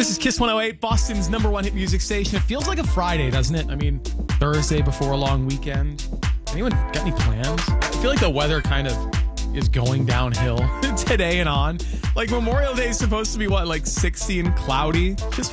This is Kiss 108, Boston's number one hit music station. It feels like a Friday, doesn't it? I mean, Thursday before a long weekend. Anyone got any plans? I feel like the weather kind of is going downhill today and on. Like Memorial Day is supposed to be what, like 60 and cloudy? Just